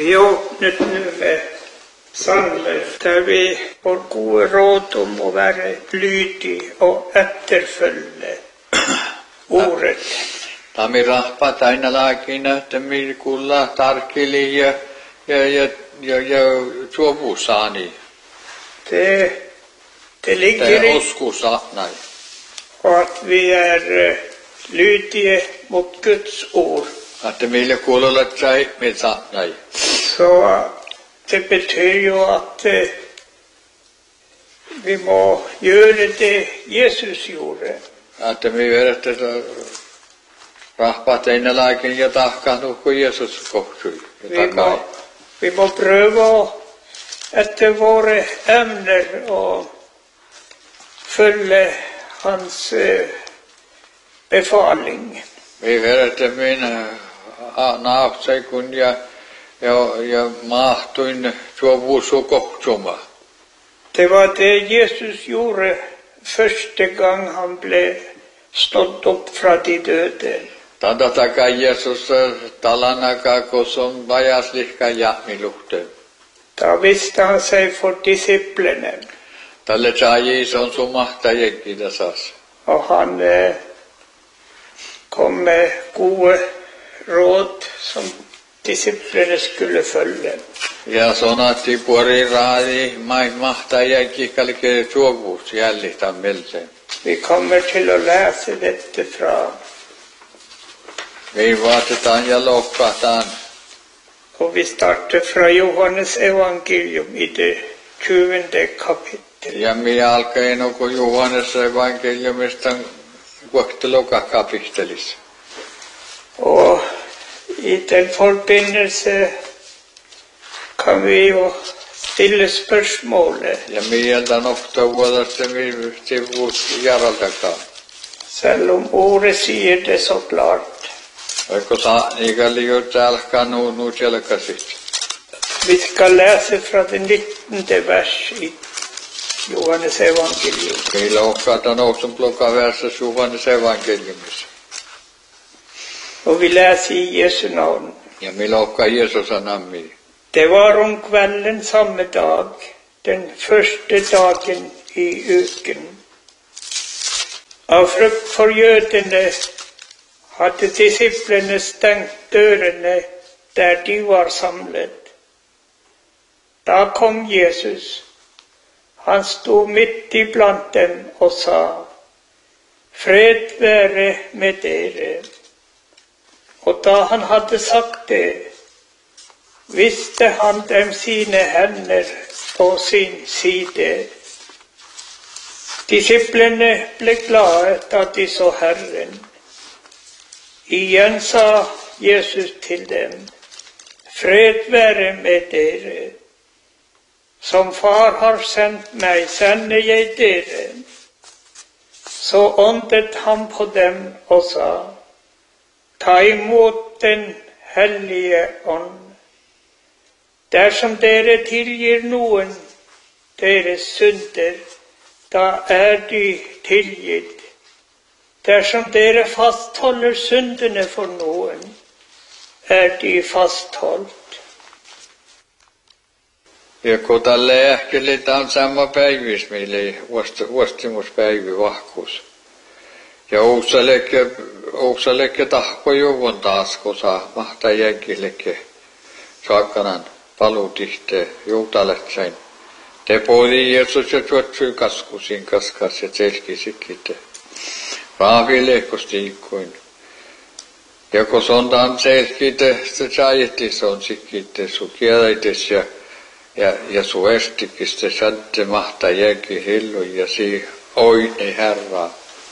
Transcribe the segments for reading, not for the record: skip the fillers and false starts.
Vi åpnet nu med salmer der vi får gode råd om å være lydig og etterfølge ordet. Tami rahpat aina laakina tami kulla tarkili ja suovuusani. Det ligger i oskusatnai. at vi er lydige mot Guds ord. Att meille kuulolla sai med satnai. Så det betyr jo at vi må gjøre det Jesus gjorde. Että me verratte rahpat aina laakin ja tahkanu kuin Jeesus kohtui. Vi må prøve etter våre evner og følge hans befaling. Me verratte minä naatsai kun ja mahtuin suovuusu kohtuma. Det var det Jesus gjorde første gang han ble stått opp fra de døde. Tanda takaa Jeesus talanaka kosom vajaslihka jahmiluhte. Da viste han seg for disiplene, Tälle sai on sumahtajekin tasas. og han kom med gode råd som disiplene skulle følge. Ja sonatti puori raadi mahtajekin kalke suovuus jällistä melse. Vi kommer til å lese dette fra, Me vaatetaan ja loukataan. og vi starter fra Johannes evangelium i det 20. kapittel. Ja me alkaen onko Johannes evankeliumista kuoktelokakapistelis. Og i den forbindelse kan vi jo stille spørsmålet, Ja mieltä nokta vuodesta me sivuus jaraltakaan. selv om ordet sier det så klart. Vaikka saa niikä liiottaa alkaa nu selkäsit. Vi skal lese fra det 19. vers i Johannes evangelium. Meillä on nousun plukka versa Johannes evankeliumissa. Og vi leser i Jesu navn. Ja meillä on Jeesus nammi. Det var om kvelden samme dag, den første dagen i uken. Av frykt for jødene hadde disiplene stengt dørene der de var samlet. Da kom Jesus. Han sto midt iblant dem og sa, «Fred være med dere.» Og da han hadde sagt det, viste han dem sine hender på sin side. Disiplene ble glade da de så Herren. Igjen sa Jesus til dem, «Fred være med dere. Som Far har sendt meg, sender jeg dere.» Så åndet han på dem og sa, «Ta imot den hellige ånd. Dersom dere tilgir noen deres synder, da er de tilgitt. Dersom dere fastholder syndene for noen, er de fastholdt.» Ja kun tälle ähkelitaan sama päivis meille vuostimuspäivi vahkuus. Ja ouksalekke tahko juvun taas, kun saa mahtaa jänkillekke saakkanan palutihte juutaletsain. Te poodi Jeesus ja tuotsui kaskusin kaskas ja selkisikkite. Raavi lehkosti ikkuin. Ja kun sontaan selkite, se saajettis on sikkite su kielaites ja su estikiste sadde mahtaa jänki hillu ja si oine herraa.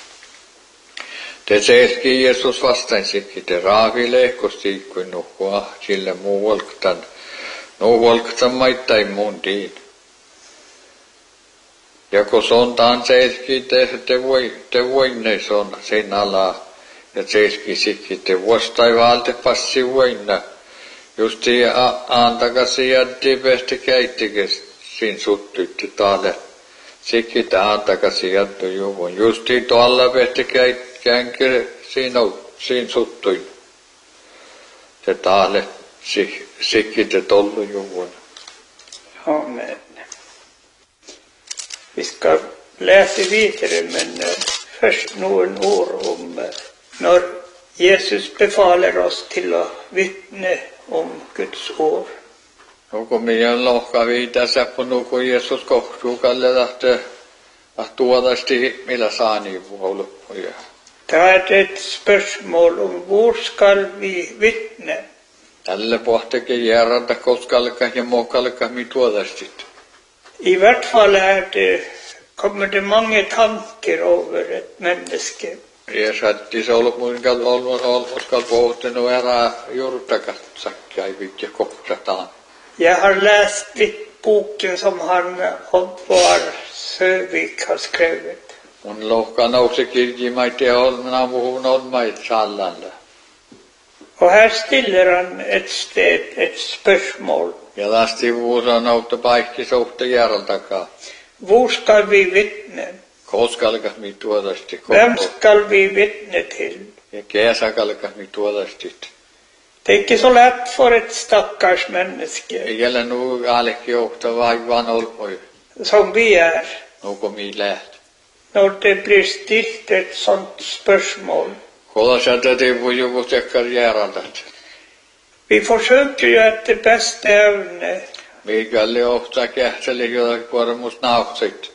Te selki Jeesus vastain sikkite raavi lehkosti ikkuin nuhua sille muu volktan maittain muun tiin. Ja kun sontaan selki te voinne son sen alaa ja selki sikkite vuostai vaalte passi voinna. Justi antakasi jätti pehti käittikes sin suttuitti taalle. Sikkite antakasi jättu juvun. Justi tuolla pehti känkir sin suttuin. Se taalle Sikkit tollu juvun. Amen. Vi ska läsa vidare, men först några ord om när Jesus befaler oss till att vittna om Guds ord. No kun minä lohka viitää på nuku Jeesus kohtuukalle att tuodasti millä saani vuoluppuja. Det är ett spörsmål om var ska vi vittna. Tälle pohtikin järjältä koskalka ja mokalka mi tuodastit. I vart fall kommer det många tankar över ett människa. Ja satti se ollut muinkal oskal pohtinut erää juurtakatsakkia ei vitja kohtataan. Jag har läst boken som han Oddvar Sövik har skrivit. Mun lohka nousi kirjimait ja olmena muhun olmait sallalle. Och här ställer han ett spörsmål. Ja lasti vuosa nouta paikki suhte järjeltäkaan. Var ska vi vittna? Koskalkas mi tuodasti Vem ska vi vittna till? ja kesäkalkas mi tuodastit. Det är inte så lätt för ett stackars människa Ei ole nu alekki johta vaivan olmoi. som vi är. Nuko mi läht. När det blir stilt ett sånt spörsmål. Kodasata te vujuvu tekkar järjeltät. Vi försöker ju att det bästa ämne Mikäli johtaa kähtseli jotakin varmuus nautsit.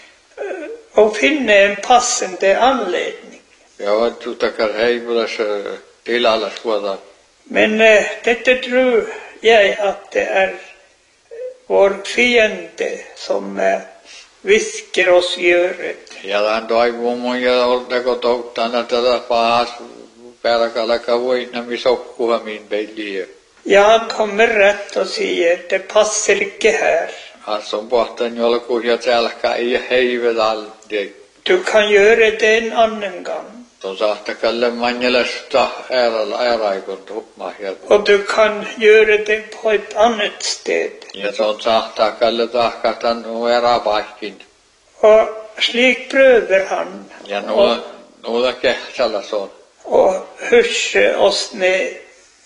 och finna en passande anledning. Ja vattu takar heimulas tilalas kuotaan. Men detta tror jag att det är vår fiende som viskar oss i örat. Ja tämän toivomun ja oltako touttana tätä pahas perkalaka voinami sokkuha min peiliä. Jag kommer rätt och säger det passar inte här. Asson pohtan jolku ja tälkä ei heivet alti. Du kan göra det en annan gång. Ton sahtakalle manjelasta äraikon tuhma. Och du kan göra det på ett annat sted. Ja ton sahtakalle tahkatan ärapaikkin. Och slik prövar han. Ja nuoda kehtsalla son. Och huscha oss ner.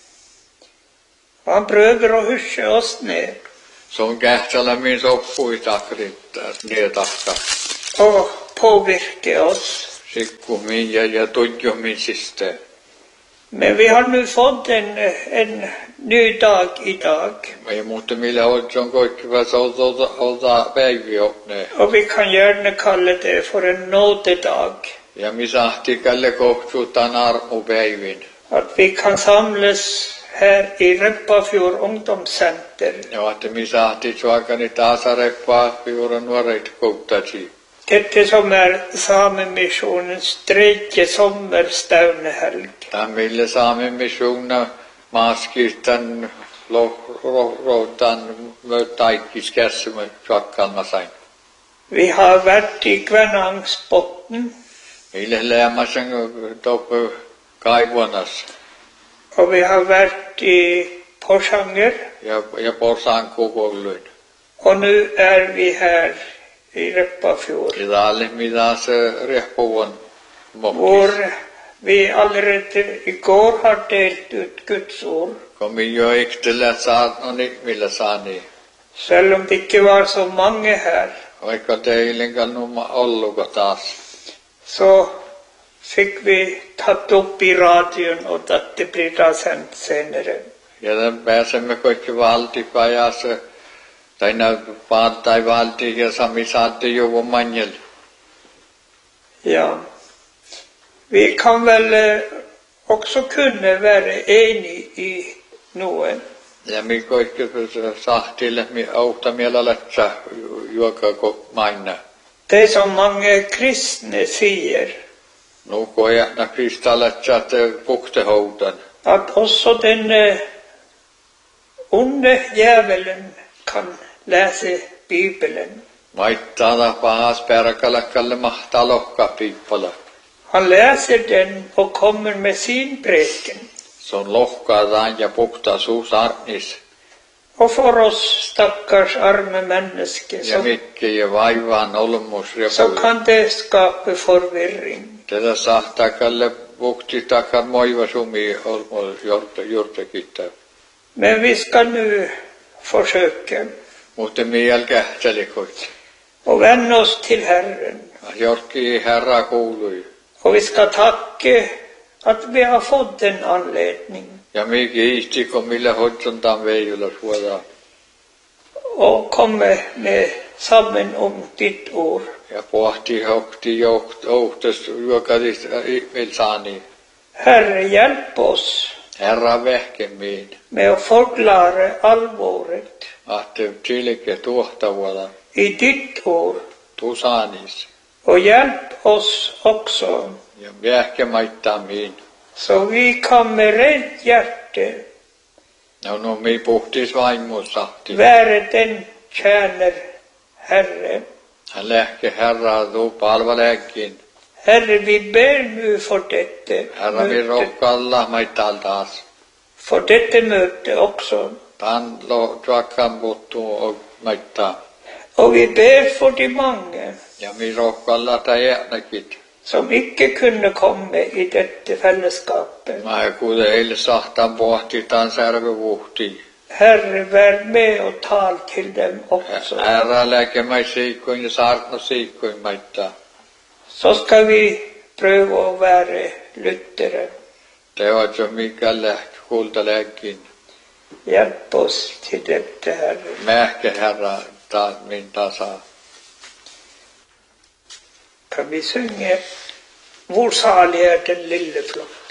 Han prövar att huscha oss ner. Son kehtsalla min soppui takrittaa nietahka. Och påverka oss. Sikku min ja tudjo min siste. Men vi har nu fått en ny dag idag. Ja mutta millä on koikkiväs olta päivi opne. Och vi kan gärna kalla det för en nådedag. Ja mi sahti kalle kohtuutan armupäivin. Att vi kan samlas här i Reppafjord ungdomscenter. Ja että mi sahti suakani taasarepaa juuri nuoreit koutasi. Detta som är Samemissionens tredje sommarstävnehelg. Tämän mille saamme missiona maaskirtan lohrotan mötaikkis kärsymän suakkalmasain. Vi har varit i Kvennangsbotten. Mille lämmäsen toppe kaivuonas. Och vi har varit i Porsanger. Ja Porsaankouluin. Och nu är vi här i Reppafjord. Idalle mitä se rehpuvon mokkis. Hvor vi allerede igår har delt ut Guds ord. Komi jo iktellä saat no millä saani. Selv om det inte var så många här. Vaikka teilinkan numma olluko taas. Så fick vi tatt upp i radion och att det blir sänt senare. Ja tämän pääsemme kaikki valtipajassa. Tai valti ja sami saatti juvun manjel. Ja. Vi kan väl också kunna vara eniga i något. Ja mi kaikki sahtille mi auta mielalätsä juoka mainna. Det som många kristna säger. Nu går jag när kristalätsä puktehoutan. Att också den onde djävulen kan läsa Bibeln. Maittaa pahas perkalakalle mahtaa lohka piippala. Han läser den och kommer med sin preken. Se on lohkaadaan ja puhtaa suusarnis. Och för oss stackars arme människor Ja mikki ja vaivaan olmus så kan det skapa förvirring. Tätä sahtakalle puhti takar moiva sumi olmus juurta kittää. Men vi ska nu försöka Mutta miel kähtelikoit. och vända oss till Herren. Jorki Herra kuului. Och vi ska tacka att vi har fått en anledning. Ja mi kiitti, kun millä hoitsuntaan veijulla suodaan. Och komma med samman om ditt ord. Ja pohti hokti johtas juokadist ihmilsaani. Herre, hjälp oss Herra vehkemiin. med att förklara allvaret Ahte tilke tuohtavuoda. i ditt ord. Tusaanis. Och hjälp oss också Ja vehkemaittamiin. så vi kan med rätt hjärta No mi puhtis vaimusahti. vara den tjänar Herre. Hän lähke Herraa tuu palvaleekin. Herre, vi ber nu för detta Herra vi möte, rokkalla maittal taas. för detta möte också. Tan lo tuakkaan puuttuu og maittaa. Och vi ber för de många Ja mi rokkalla tajäänäkit. som icke kunde komma i detta fällskap. Mä kuule eille sahtaan pohti tan särvevuhti. Herre, vär med och tal till dem också. Herra läke mai siikkuin ja saartno siikkuin maittaa. Så ska vi pröva att vara lyttare. Te oot jo mikä lähk kuulta läkkin. Hjälp oss till detta, Herre. Mähke Herra min tasa. Kan vi sjunga Vår salig är den lille flock.